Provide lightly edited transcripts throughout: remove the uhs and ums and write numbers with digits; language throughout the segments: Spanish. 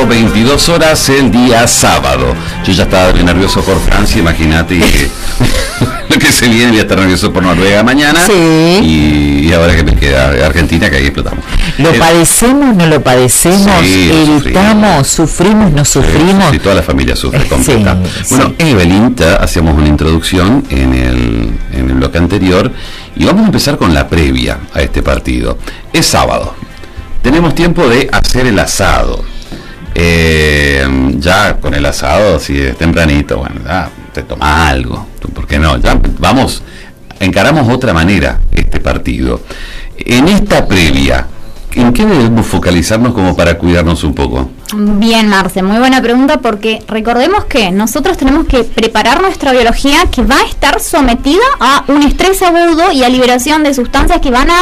22 horas el día sábado. Yo ya estaba nervioso por Francia, imagínate lo que se viene, voy a estar nervioso por Noruega mañana. Sí. Y ahora que me queda Argentina, que ahí explotamos. ¿Lo padecemos, no lo padecemos? Sí, ¿evitamos, sufrimos, no sufrimos? Sí, toda la familia sufre completa. Sí, bueno, Evelyn, hacíamos una introducción en el bloque anterior y vamos a empezar con la previa a este partido. Es sábado. Tenemos tiempo de hacer el asado. Ya con el asado, si es tempranito, bueno, ya te toma algo. ¿Por qué no? Ya vamos, encaramos otra manera este partido. En esta previa, ¿en qué debemos focalizarnos como para cuidarnos un poco? Bien, Marce, muy buena pregunta, porque recordemos que nosotros tenemos que preparar nuestra biología, que va a estar sometida a un estrés agudo y a liberación de sustancias que van a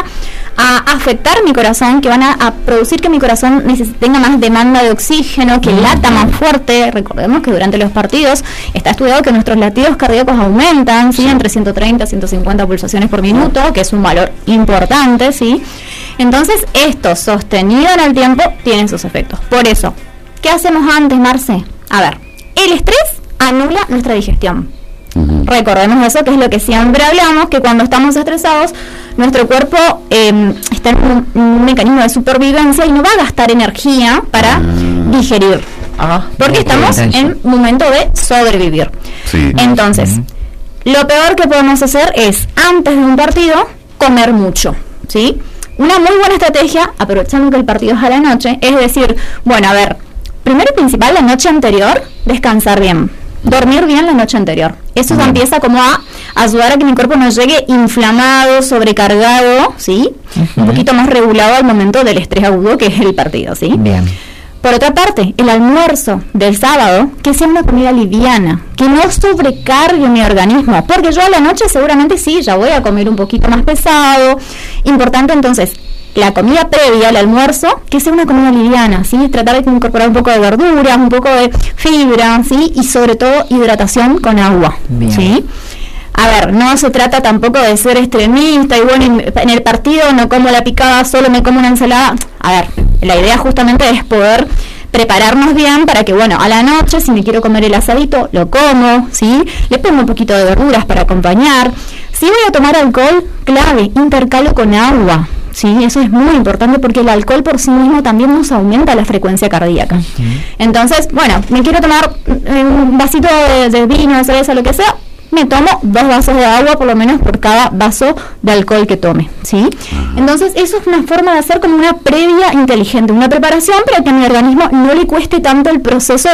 afectar mi corazón, que van a producir que mi corazón tenga más demanda de oxígeno, que lata más fuerte. Recordemos que durante los partidos está estudiado que nuestros latidos cardíacos aumentan, ¿sí? Entre 130 y 150 pulsaciones por minuto, que es un valor importante, ¿sí? Entonces, esto sostenido en el tiempo tiene sus efectos. Por eso, ¿qué hacemos antes, Marce? A ver, el estrés anula nuestra digestión. Recordemos eso, que es lo que siempre hablamos, que cuando estamos estresados, nuestro cuerpo está en un mecanismo de supervivencia y no va a gastar energía para digerir. Porque estamos en un momento de sobrevivir. Sí. Entonces, lo peor que podemos hacer es, antes de un partido, comer mucho, ¿sí? Una muy buena estrategia, aprovechando que el partido es a la noche, es decir, bueno, a ver, primero y principal, la noche anterior, descansar bien, dormir bien la noche anterior. Eso ya empieza como a ayudar a que mi cuerpo no llegue inflamado, sobrecargado, ¿sí? Un poquito más regulado al momento del estrés agudo, que es el partido, ¿sí? Bien. Por otra parte, el almuerzo del sábado, que sea una comida liviana, que no sobrecargue mi organismo, porque yo a la noche seguramente sí, ya voy a comer un poquito más pesado. Importante entonces, la comida previa al almuerzo, que sea una comida liviana, ¿sí? Tratar de incorporar un poco de verduras, un poco de fibra, ¿sí? Y sobre todo hidratación con agua, ¿sí? A ver, no se trata tampoco de ser extremista y bueno, en el partido no como la picada, solo me como una ensalada. A ver, la idea justamente es poder prepararnos bien para que, bueno, a la noche, si me quiero comer el asadito, lo como, ¿sí? Le pongo un poquito de verduras para acompañar. Si voy a tomar alcohol, clave, intercalo con agua, ¿sí? Eso es muy importante porque el alcohol por sí mismo también nos aumenta la frecuencia cardíaca. Entonces, bueno, me quiero tomar un vasito de vino, de cerveza, lo que sea, me tomo 2 vasos de agua por lo menos por cada vaso de alcohol que tome, ¿sí? Entonces eso es una forma de hacer como una previa inteligente, una preparación para que a mi organismo no le cueste tanto el proceso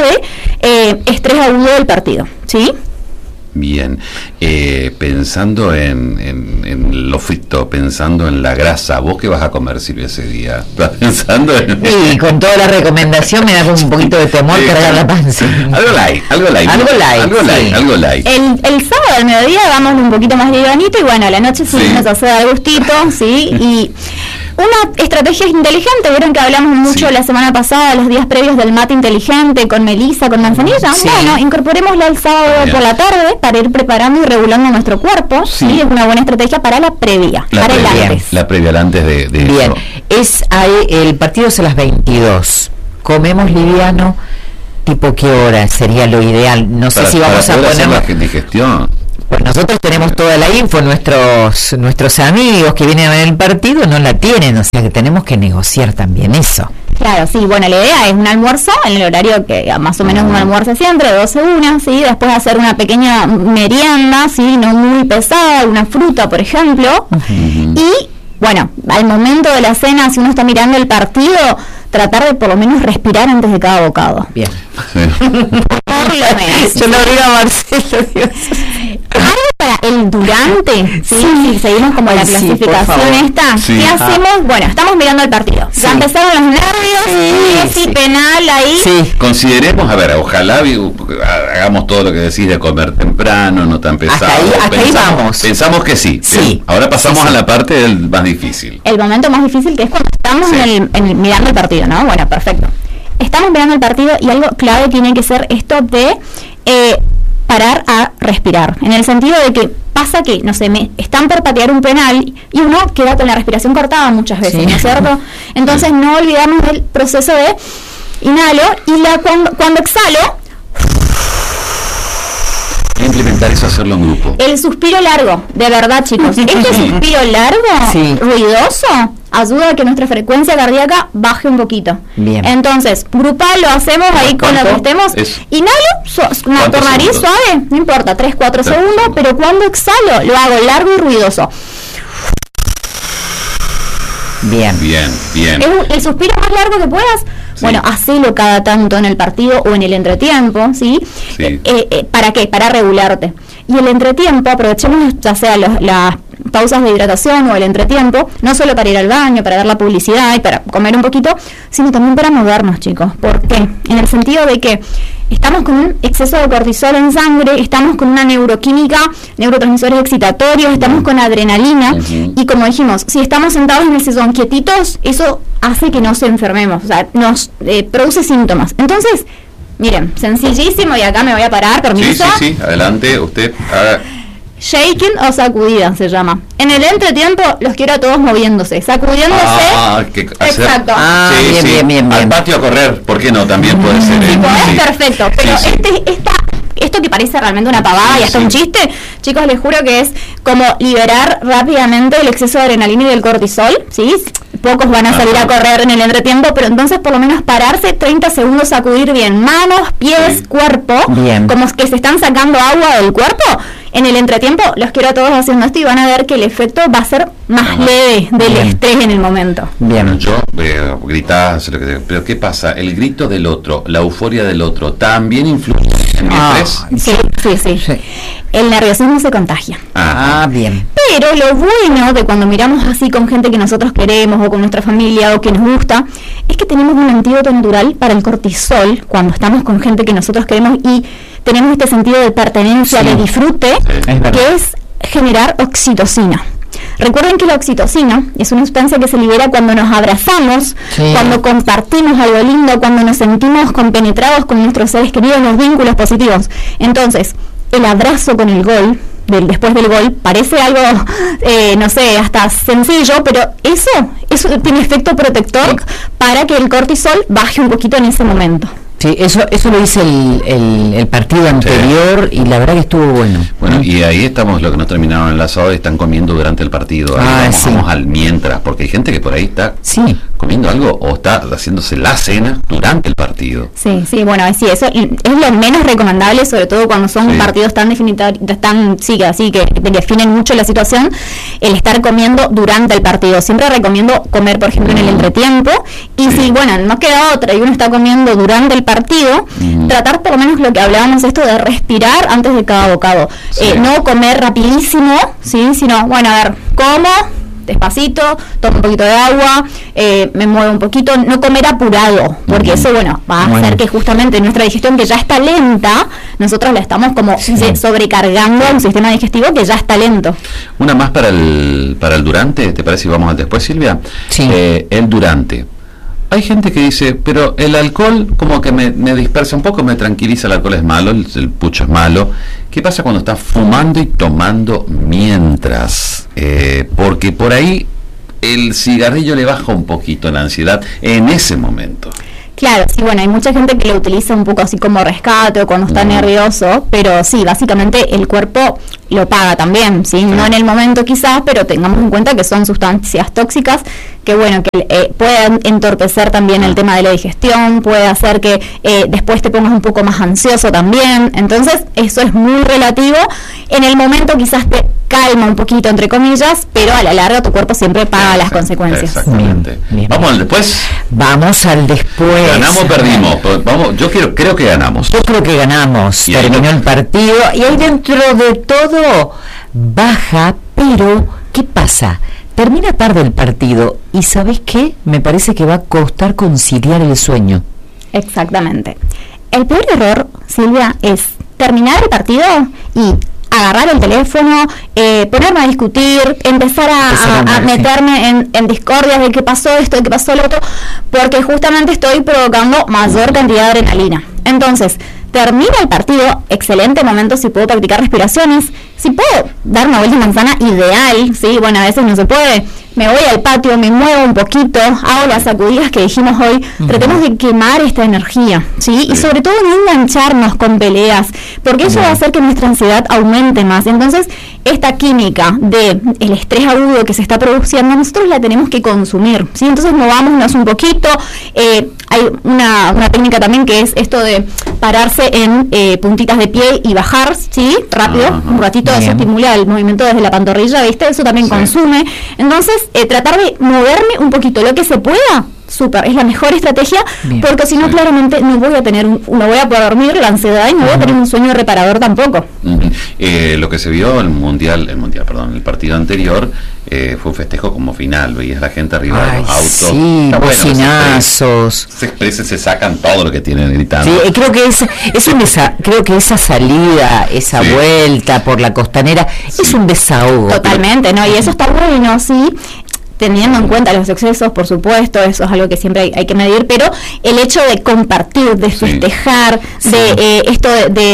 de estrés agudo del partido, ¿sí? Bien, pensando en lo frito, pensando en la grasa, ¿vos qué vas a comer, Silvia, ese día? ¿Estás pensando en...? Y con toda la recomendación me da como un poquito de temor cargar la panza. Algo light. El sábado al mediodía vamos un poquito más livianito y bueno, a la noche sí nos hace dar gustito, ¿sí? Y una estrategia inteligente, vieron que hablamos mucho la semana pasada, los días previos del mate inteligente, con melisa, con manzanilla. Bueno, incorporémosla el sábado por la tarde para ir preparando y regulando nuestro cuerpo. Sí, es una buena estrategia para la previa, para el antes. La previa, el antes de bien, eso. El partido es a las 22. Comemos liviano, ¿tipo qué hora sería lo ideal? No sé si vamos a poner la digestión. Pues nosotros tenemos toda la info, nuestros amigos que vienen a ver el partido no la tienen, o sea que tenemos que negociar también eso. Claro, sí, bueno, la idea es un almuerzo en el horario que más o menos un almuerzo siempre, 12-1, ¿sí? Después hacer una pequeña merienda, ¿sí? No muy pesada, una fruta, por ejemplo. Y, bueno, al momento de la cena, si uno está mirando el partido, tratar de por lo menos respirar antes de cada bocado. Bien. Por lo menos. Yo lo digo a Marcelo, Dios. Algo para el durante, ¿sí? Seguimos como la clasificación esta. ¿Qué hacemos? Bueno, estamos mirando el partido. Ya empezaron los nervios, penal ahí. Consideremos, a ver, ojalá hagamos todo lo que decís de comer temprano, no tan pesado. Hasta ahí vamos. Pensamos que sí. Ahora pasamos a la parte del más difícil. El momento más difícil, que es cuando estamos mirando el partido, ¿no? Bueno, perfecto. Estamos mirando el partido y algo clave tiene que ser esto de parar a respirar, en el sentido de que pasa que, no sé, me están por patear un penal y uno queda con la respiración cortada muchas veces, ¿no es cierto? Entonces no olvidamos el proceso de inhalo y cuando exhalo, implementar eso, hacerlo en grupo. el suspiro largo, de verdad, chicos. Este suspiro largo, ruidoso, ayuda a que nuestra frecuencia cardíaca baje un poquito. Bien. Entonces, grupal lo hacemos ahí con lo que estemos. Inhalo por nariz suave, no importa, 3-4 segundos, pero cuando exhalo lo hago largo y ruidoso. Bien. El suspiro más largo que puedas. Sí. Bueno, hacelo cada tanto en el partido o en el entretiempo, ¿sí? ¿Para qué? Para regularte. Y el entretiempo, aprovechemos ya sea las pausas de hidratación o el entretiempo, no solo para ir al baño, para dar la publicidad y para comer un poquito, sino también para movernos, chicos. ¿Por qué? En el sentido de que estamos con un exceso de cortisol en sangre, estamos con una neuroquímica, neurotransmisores excitatorios, estamos con adrenalina, y como dijimos, si estamos sentados en el sillón quietitos, eso hace que nos enfermemos, o sea, nos produce síntomas. Entonces, miren, sencillísimo, y acá me voy a parar, permiso. Sí, adelante, usted haga. Shaking o sacudida se llama. En el entretiempo los quiero a todos moviéndose, sacudiéndose. Exacto. Bien. Al patio a correr, ¿por qué no? También puede ser. Es perfecto, pero esto que parece realmente una pavada y hasta un chiste, chicos, les juro que es como liberar rápidamente el exceso de adrenalina y del cortisol, ¿sí? Pocos van a salir a correr en el entretiempo, pero entonces por lo menos pararse 30 segundos, sacudir bien manos, pies, cuerpo, como que se están sacando agua del cuerpo. En el entretiempo los quiero a todos haciendo esto y van a ver que el efecto va a ser más leve del estrés en el momento. Bien, yo gritás, pero ¿qué pasa? El grito del otro, la euforia del otro, ¿también influye en mi estrés? Sí. El nerviosismo se contagia. Bien. Pero lo bueno de cuando miramos así con gente que nosotros queremos o con nuestra familia o que nos gusta, es que tenemos un antídoto natural para el cortisol cuando estamos con gente que nosotros queremos y tenemos este sentido de pertenencia, de disfrute, que es generar oxitocina. Recuerden que la oxitocina es una sustancia que se libera cuando nos abrazamos, cuando compartimos algo lindo, cuando nos sentimos compenetrados con nuestros seres queridos, los vínculos positivos. Entonces, el abrazo con el gol, después del gol, parece algo, no sé, hasta sencillo, pero eso tiene efecto protector para que el cortisol baje un poquito en ese momento. Sí, eso lo hice el partido anterior y la verdad que estuvo bueno. Bueno, y ahí estamos, lo que no terminaron el asado, están comiendo durante el partido. Vamos al mientras, porque hay gente que por ahí está comiendo algo o está haciéndose la cena durante el partido. Sí, bueno, sí, eso es lo menos recomendable, sobre todo cuando son partidos tan definitorios, así que definen mucho la situación, el estar comiendo durante el partido. Siempre recomiendo comer, por ejemplo, en el entretiempo, y si, bueno, no queda otra y uno está comiendo durante el partido, tratar por lo menos lo que hablábamos esto de respirar antes de cada bocado, no comer rapidísimo, sino, bueno, a ver, como despacito, tomo un poquito de agua, me muevo un poquito, no comer apurado, porque eso, bueno, va a hacer que justamente nuestra digestión, que ya está lenta, nosotros la estamos como sobrecargando a un sistema digestivo que ya está lento. Una más para el durante, ¿te parece? Y vamos al después, Silvia. El durante. Hay gente que dice, pero el alcohol como que me dispersa un poco, me tranquiliza, el alcohol es malo, el pucho es malo. ¿Qué pasa cuando estás fumando y tomando mientras? Porque por ahí el cigarrillo le baja un poquito la ansiedad en ese momento. Claro, sí, bueno, hay mucha gente que lo utiliza un poco así como rescate o cuando está nervioso, pero sí, básicamente el cuerpo lo paga también, ¿sí? No en el momento quizás, pero tengamos en cuenta que son sustancias tóxicas que, bueno, que pueden entorpecer también el tema de la digestión, puede hacer que después te pongas un poco más ansioso también. Entonces, eso es muy relativo. En el momento quizás te calma un poquito, entre comillas, pero a la larga tu cuerpo siempre paga las consecuencias. Exactamente. Bien. ¿Vamos al después? Vamos al después. ¿Ganamos o perdimos? Vamos, yo creo que ganamos. Yo creo que ganamos. Terminó el partido y ahí dentro de todo baja, pero ¿qué pasa? Termina tarde el partido y ¿sabes qué? Me parece que va a costar conciliar el sueño. Exactamente. El peor error, Silvia, es terminar el partido y agarrar el teléfono, ponerme a discutir, empezar a meterme en discordias de qué pasó esto, de qué pasó lo otro, porque justamente estoy provocando mayor cantidad de adrenalina. Entonces, termina el partido, excelente momento si puedo practicar respiraciones, si puedo dar una vuelta de manzana, ideal, ¿sí? Bueno, a veces no se puede, me voy al patio, me muevo un poquito, hago las sacudidas que dijimos hoy, tratemos de quemar esta energía, ¿sí? Y sobre todo no engancharnos con peleas, porque eso va a hacer que nuestra ansiedad aumente más. Entonces, esta química de el estrés agudo que se está produciendo, nosotros la tenemos que consumir, ¿sí? Entonces movámonos un poquito, hay una técnica también que es esto de pararse en puntitas de pie y bajar, ¿sí? Rápido, un ratito, eso estimula el movimiento desde la pantorrilla, ¿viste? Eso también consume. Entonces, tratar de moverme un poquito, lo que se pueda, súper, es la mejor estrategia, porque si no, claramente no voy a tener no voy a poder dormir, la ansiedad, y no voy a tener un sueño reparador tampoco. Lo que se vio el partido anterior fue un festejo como final, veías la gente arriba de los autos, sí, bocinazos, se sacan todo lo que tienen gritando. Sí, creo que esa salida, esa vuelta por la costanera es un desahogo. Totalmente, ¿no? Y eso está bueno, sí, teniendo en cuenta los excesos, por supuesto, eso es algo que siempre hay que medir, pero el hecho de compartir, de festejar, de esto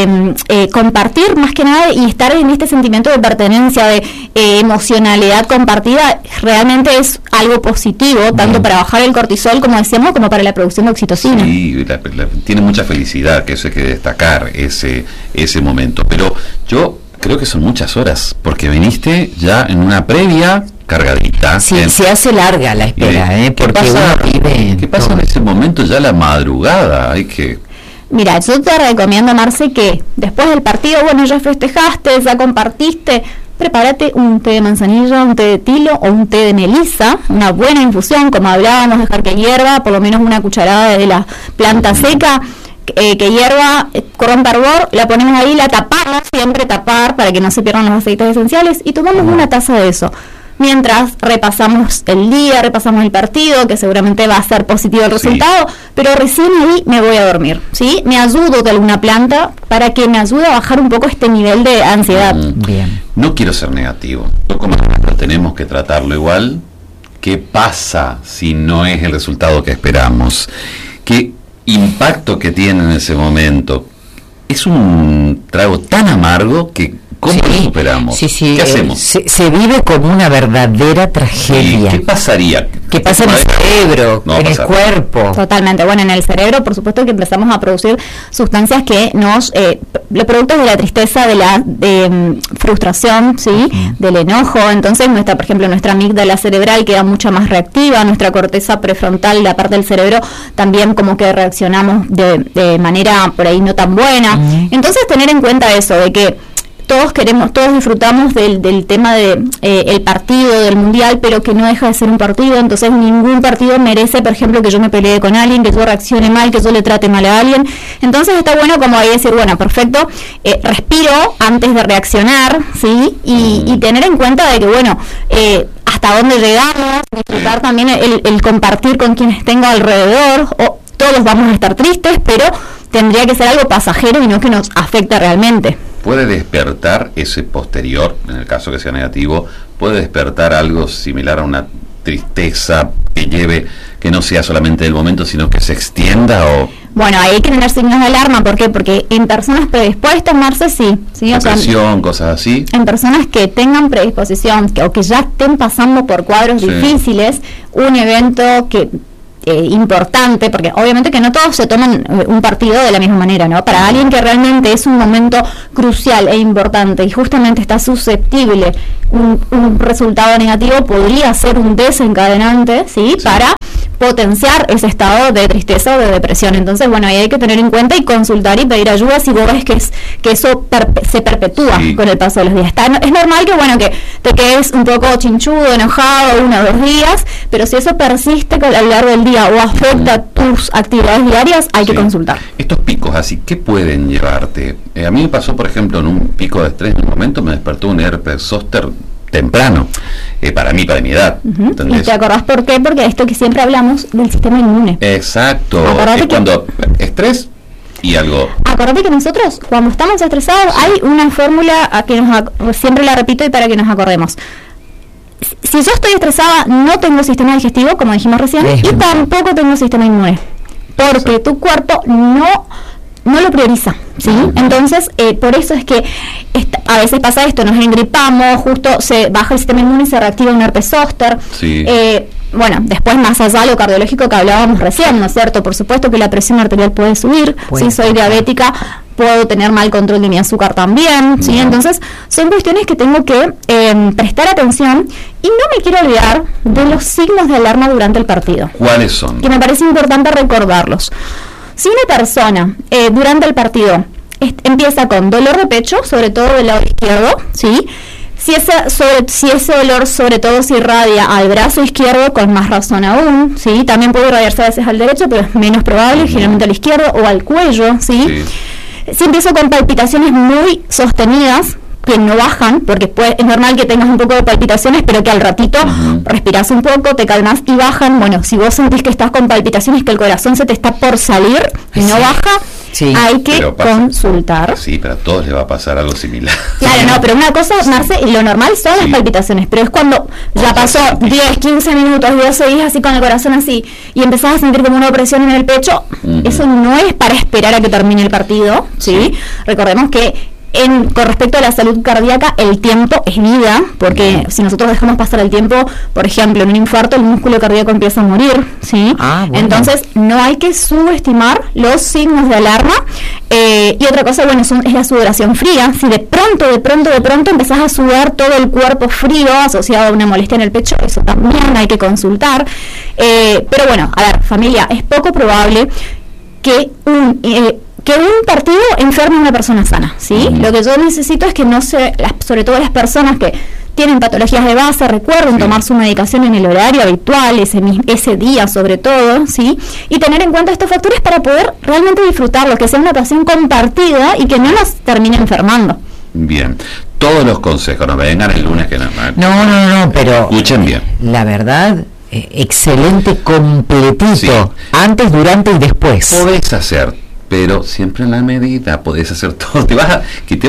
de compartir más que nada y estar en este sentimiento de pertenencia, de emocionalidad compartida, realmente es algo positivo, tanto para bajar el cortisol, como decíamos, como para la producción de oxitocina. Sí, tiene mucha felicidad, que eso hay que destacar, ese momento, pero yo creo que son muchas horas, porque viniste ya en una previa cargadita. Sí, se hace larga la espera, porque ¿qué pasa en ese momento ya la madrugada? Mira, yo te recomiendo, Marce, que después del partido, bueno, ya festejaste, ya compartiste, prepárate un té de manzanilla, un té de tilo o un té de melisa, una buena infusión, como hablábamos, dejar que hierva, por lo menos una cucharada de la planta seca, que hierva, corrompa hervor, la ponemos ahí, la tapamos, siempre tapar para que no se pierdan los aceites esenciales, y tomamos una taza de eso. Mientras repasamos el día, repasamos el partido, que seguramente va a ser positivo el resultado, pero recién ahí me voy a dormir, ¿sí? Me ayudo de alguna planta para que me ayude a bajar un poco este nivel de ansiedad. Bien. No quiero ser negativo, pero tenemos que tratarlo igual. ¿Qué pasa si no es el resultado que esperamos? ¿Qué impacto que tiene en ese momento? Es un trago tan amargo que ¿cómo lo superamos? ¿Qué hacemos? Se vive como una verdadera tragedia. ¿Qué pasaría? ¿Qué pasa en el cerebro, en el cuerpo? Totalmente. Bueno, en el cerebro, por supuesto que empezamos a producir sustancias que nos... los productos de la tristeza, de la frustración, ¿sí? Del enojo. Entonces, por ejemplo, nuestra amígdala cerebral queda mucho más reactiva, nuestra corteza prefrontal, la parte del cerebro, también como que reaccionamos de manera por ahí no tan buena. Entonces, tener en cuenta eso, de que todos disfrutamos del tema de el partido, del mundial, pero que no deja de ser un partido. Entonces ningún partido merece, por ejemplo, que yo me pelee con alguien, que yo reaccione mal, que yo le trate mal a alguien. Entonces está bueno como ahí decir, bueno, perfecto, respiro antes de reaccionar, ¿sí? Y tener en cuenta de que, bueno, hasta dónde llegamos, disfrutar también el compartir con quienes tengo alrededor. Todos vamos a estar tristes, pero tendría que ser algo pasajero y no que nos afecte realmente. ¿Puede despertar ese posterior, en el caso que sea negativo, puede despertar algo similar a una tristeza que no sea solamente del momento, sino que se extienda? Bueno, hay que tener signos de alarma. ¿Por qué? Porque en personas predispuestas, Marce, sí. Depresión, cosas así. En personas que tengan predisposición o que ya estén pasando por cuadros difíciles, un evento que importante, porque obviamente que no todos se toman un partido de la misma manera, ¿no? Para alguien que realmente es un momento crucial e importante y justamente está susceptible, un resultado negativo podría ser un desencadenante, ¿sí? Para potenciar ese estado de tristeza o de depresión. Entonces, bueno, ahí hay que tener en cuenta y consultar y pedir ayuda si vos ves que eso se perpetúa con el paso de los días. Es normal que, bueno, que te quedes un poco chinchudo, enojado 1 o 2 días, pero si eso persiste a lo largo del día o afecta tus actividades diarias, hay que consultar. Estos picos así, ¿qué pueden llevarte? A mí me pasó, por ejemplo, en un pico de estrés, en un momento me despertó un herpes zóster temprano, para mí, para mi edad. ¿Y te acordás por qué? Porque esto que siempre hablamos del sistema inmune. Exacto. Cuando estrés y algo. Acordate que nosotros, cuando estamos estresados, hay una fórmula que siempre la repito y para que nos acordemos. Si yo estoy estresada, no tengo sistema digestivo, como dijimos recién, y tampoco tengo sistema inmune, porque tu cuerpo no lo prioriza. ¿sí? Entonces, por eso es que a veces pasa esto, nos engripamos, justo se baja el sistema inmune y se reactiva un herpes zóster. Sí. Bueno, después más allá de lo cardiológico que hablábamos recién, ¿no es cierto? Por supuesto que la presión arterial puede subir, si soy diabética puedo tener mal control de mi azúcar también, ¿sí? Entonces son cuestiones que tengo que prestar atención y no me quiero olvidar de los signos de alarma durante el partido. ¿Cuáles son? Que me parece importante recordarlos. Si una persona durante el partido empieza con dolor de pecho, sobre todo del lado izquierdo, ¿sí? Si ese dolor sobre todo se irradia al brazo izquierdo, con más razón aún, ¿sí? También puede irradiarse a veces al derecho, pero es menos probable, generalmente al izquierdo o al cuello, ¿sí? Si empiezo con palpitaciones muy sostenidas, que no bajan, porque es normal que tengas un poco de palpitaciones, pero que al ratito respiras un poco, te calmas y bajan. Bueno, si vos sentís que estás con palpitaciones, que el corazón se te está por salir y no baja, hay que consultar. Sí, pero a todos les va a pasar algo similar. Claro, no, pero una cosa, Marce, lo normal son las palpitaciones, pero es cuando ya pasó 10, 15 minutos, y vos seguís así con el corazón así, y empezás a sentir como una opresión en el pecho, eso no es para esperar a que termine el partido, ¿sí? Recordemos que con respecto a la salud cardíaca, el tiempo es vida, porque si nosotros dejamos pasar el tiempo, por ejemplo, en un infarto, el músculo cardíaco empieza a morir, ¿sí? Entonces, no hay que subestimar los signos de alarma. Y otra cosa, bueno, es la sudoración fría. Si de pronto empezás a sudar todo el cuerpo frío asociado a una molestia en el pecho, eso también hay que consultar. Pero bueno, a ver, familia, es poco probable que un partido enferme a una persona sana, ¿sí? Lo que yo necesito es que sobre todo las personas que tienen patologías de base, recuerden tomar su medicación en el horario habitual, ese día sobre todo, ¿sí? Y tener en cuenta estos factores para poder realmente disfrutarlo, que sea una ocasión compartida y que no nos termine enfermando. Bien. Todos los consejos, no vengan el lunes que No, pero escuchen bien. La verdad, excelente, completito, antes, durante y después. Podés hacer, pero siempre en la medida, podés hacer todo. Te vas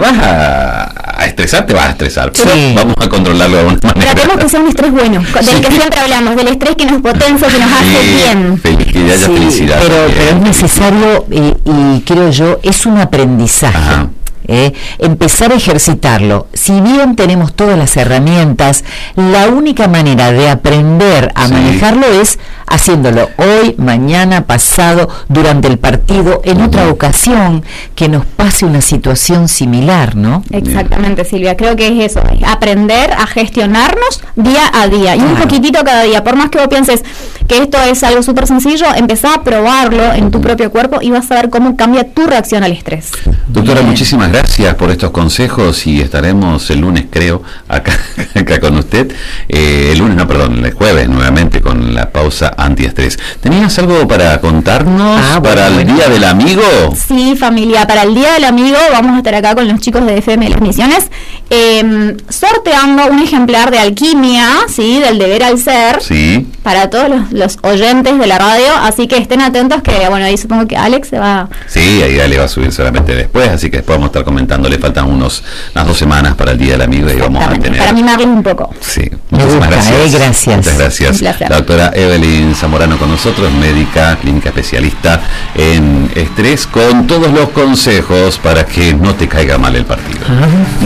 a estresar, te vas a estresar, pero vamos a controlarlo de alguna manera. Tratemos que sea un estrés bueno, del que siempre hablamos, del estrés que nos potencia, que nos hace bien. Que haya felicidad. Pero es necesario, y creo yo, es un aprendizaje. Empezar a ejercitarlo. Si bien tenemos todas las herramientas, la única manera de aprender a manejarlo es haciéndolo hoy, mañana, pasado, durante el partido, en otra ocasión que nos pase una situación similar, ¿no? Exactamente, Silvia, creo que es eso, aprender a gestionarnos día a día, y un poquitito cada día. Por más que vos pienses que esto es algo súper sencillo, empezá a probarlo en tu propio cuerpo y vas a ver cómo cambia tu reacción al estrés. Doctora, muchísimas gracias por estos consejos y estaremos el lunes, creo, acá con usted. El jueves nuevamente con la pausa antiestrés. ¿Tenías algo para contarnos para el Día del Amigo? Sí, familia, para el Día del Amigo vamos a estar acá con los chicos de FM Las Misiones sorteando un ejemplar de Alquimia, ¿sí? Del Deber al Ser, para todos los oyentes de la radio, así que estén atentos que, bueno, ahí supongo que Alex se va... Sí, ahí Ale va a subir solamente después, así que después vamos a estar comentando, le faltan unas 2 semanas para el Día del Amigo y vamos a tener... Para mimarles un poco. Sí, muchísimas gracias. Muchas gracias. La doctora Evelyn Zamorano con nosotros, médica, clínica especialista en estrés, con todos los consejos para que no te caiga mal el partido.